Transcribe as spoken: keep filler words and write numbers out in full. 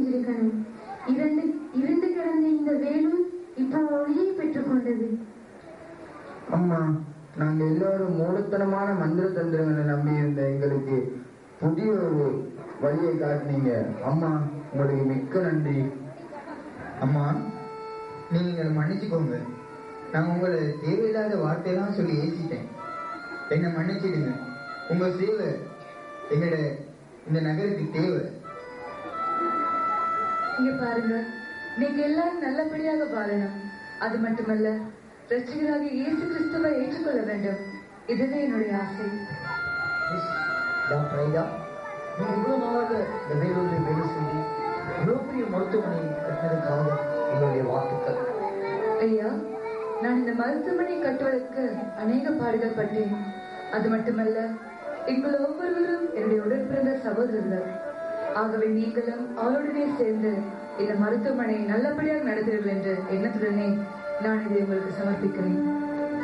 செஞ்சிருக்கணும். இரண்டு இரண்டு கிடந்த இந்த வேலும் இப்போ ஒளியை பெற்றுக் கொண்டது. அம்மா, நாங்க எல்லாரும் மூலத்தனமான மந்திர தந்திரங்களை நம்பி இருந்த எங்களுக்கு புதிய ஒரு வழியை காட்டினீங்க. அம்மா, உங்களுக்கு மிக்க நன்றி. அம்மா, நீங்க எங்களை மன்னிச்சுக்கோங்க. நான் உங்களை தேவையில்லாத வார்த்தையெல்லாம் சொல்லி ஏசிட்டேன். என்னை மன்னிச்சிடுங்க. உங்க சேவை எங்களோட இந்த நகருக்கு தேவை. இங்க பாருங்க, நீங்க எல்லாரும் நல்லபடியாக வாழணும். அது மட்டுமல்ல, ரட்சிகராக இயேசு கிறிஸ்துவை ஏற்றுக்கொள்ள வேண்டும். இதுவே என்னுடைய ஆசை. நீங்க இவ்வளவு நாளாக இந்த வேலூரில் வேலை செய்து இவ்வளவு பெரிய மருத்துவமனை கட்டினதுக்காக எங்களுடைய வாழ்த்துக்கள். ஐயா, நான் இந்த மருத்துவமனை கட்டுவதற்கு அநேக பாடுகள் பட்டேன். அது மட்டுமல்ல, எங்கள் ஒவ்வொருவரும் என்னுடைய உடன் பிறந்த சகோதரர்கள். ஆகவே நீங்களும் அவருடனே சேர்ந்து இந்த மருத்துவமனை நல்லபடியாக நடத்துவீர்கள் என்ற எண்ணத்துடனே நான் இதை உங்களுக்கு சமர்ப்பிக்கிறேன்.